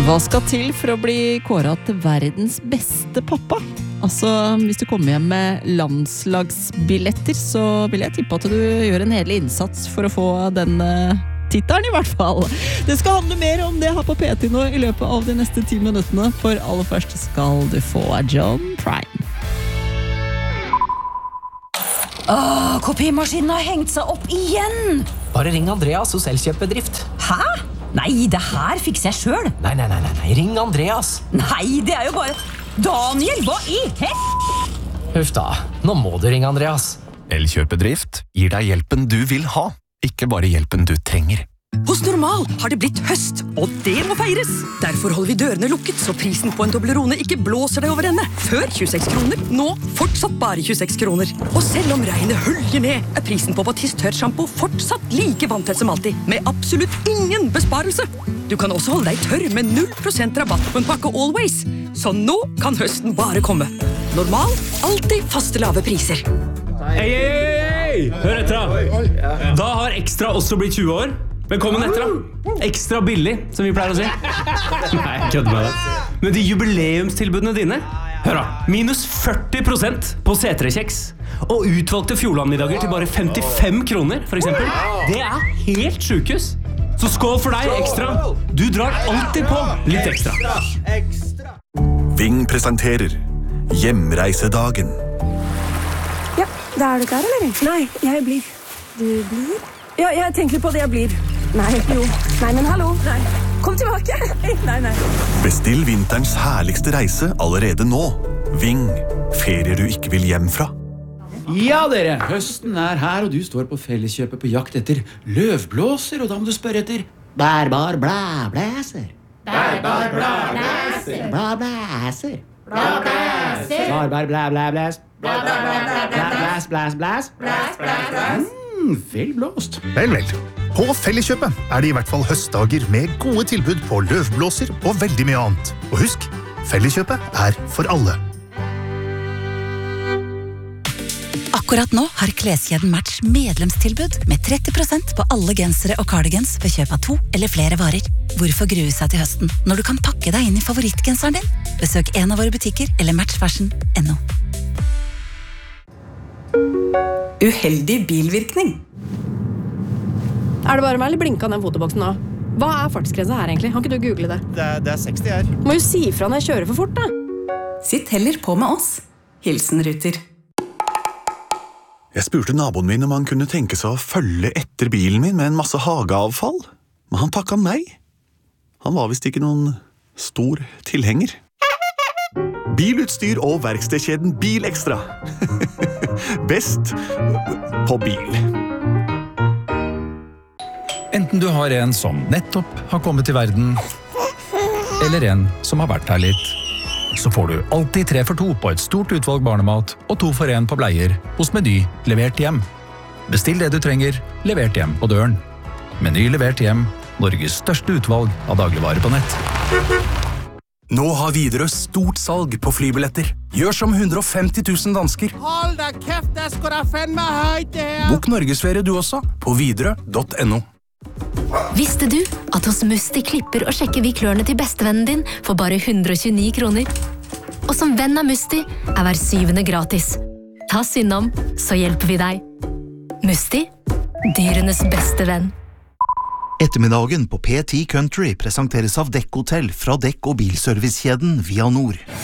Hva skal til for å bli kåret til verdens beste pappa? Altså, hvis du kommer hjem med landslagsbilletter, så vil jeg tippe at du gjør en hel innsats for å få den tittelen i hvert fall. Det skal handle mer om det her på P10 nå i løpet av de neste 10 minuttene, for aller først skal du få John Prine. Kopimaskinen har hengt seg opp igjen! Bare ring Andreas hos Elkjøpbedrift. Hæ? Nei, det her fikser jeg selv. Nei, ring Andreas. Nei, det er jo bare... Daniel, hva i Huff da, nå må du ringe Andreas. Elkjøpedrift gir deg hjelpen du vil ha, ikke bare hjelpen du trenger. Hos Normal har det blitt høst, og det må feires. Derfor holder vi dørene lukket, så prisen på en Toblerone ikke blåser deg over ende. Før 26 kroner, nå fortsatt bare 26 kroner. Og selv om regnet hølger ned, er prisen på Batiste tørrshampoo fortsatt like vanntett som alltid, med absolutt ingen besparelse. Du kan også holde deg tørr med 0% rabatt på en pakke Always. Så nå kan høsten bare komme. Normal, alltid faste lave priser. Hei! Hør etter da. Da har Ekstra også blitt 20 år. Velkommen etter da. Ekstra billig, som vi pleier å si. Nei, jeg kødder med det. Men de jubileumstilbudene dine, hør da, minus 40% på C3-kjeks. Og utvalgte Fjordlandmiddager til bare 55 kroner, for eksempel. Det er helt sjukehus. Så skål for deg, Ekstra. Du drar alltid på litt ekstra. Ving presenterer Hjemreisedagen. Ja, da er du klar, eller? Nei, jeg blir. Du blir? Ja, jeg tenker på det jeg blir. Nei, jo. Nei, men hallo. Nei. Kom tilbake. Nei. Bestill vinterens herligste reise allerede nå. Ving, ferier du ikke vil hjem fra. Ja, dere. Høsten er her, og du står på Felleskjøpet på jakt etter løvblåser, og da må du spørre etter bærbar blæblæser. Bærbar blæblæser. Blæblæser. Blæblæser. Bærbar blæblæblæs. Blæblæs, blæs, blæs. Blæs, blæs, blæs. Vel blåst. Vel. På Felleskjøpet er det i hvert fall høstdager med gode tilbud på løvblåser og veldig mye annet. Og husk, Felleskjøpet er for alle. Akkurat nå har kleskjeden Match medlemstilbud med 30% på alle gensere og cardigans ved kjøp av 2 eller flere varer. Hvorfor grue seg til høsten når du kan pakke deg inn i favorittgenseren din? Besøk en av våre butikker eller matchfashion.no. Uheldig bilvirkning. Er det bare meg, eller blinket den fotoboksen nå? Hva er fartsgrensen her egentlig? Kan ikke du google det? Det er 60 her. Må jo si fra når jeg kjører for fort, da. Sitt heller på med oss. Hilsen Ruter. Jeg spurte naboen min om han kunne tenke seg å følge etter bilen min med en masse hageavfall, men han takket nei. Han var visst ikke noen stor tilhenger. Bilutstyr og verkstedkjeden Bilekstra. Best på bil. Enten du har en som nettopp har kommet til verden, eller en som har vært her litt, så får du alltid 3 for 2 på et stort utvalg barnemat og 2 for 1 på bleier hos Meny levert hjem. Bestill det du trenger, levert hjem på døren. Meny levert hjem, Norges største utvalg av dagligvarer på nett. Nå har Widerøe stort salg på flybilletter. Gjør som 150 000 dansker. Hold da kæft, det skal da fandme højt det her. Bok Norgesferie du også på widerøe.no. Visste du at hos Musti klipper og sjekker vi klørne til bestevennen din for bare 129 kroner? Og som venn av Musti er hver 7. gratis. Ta innom, så hjelper vi deg. Musti, dyrenes beste venn. Ettermiddagen på P10 Country presenteres av Dekk Hotel fra Dekk- og bilservicekjeden Via Nord.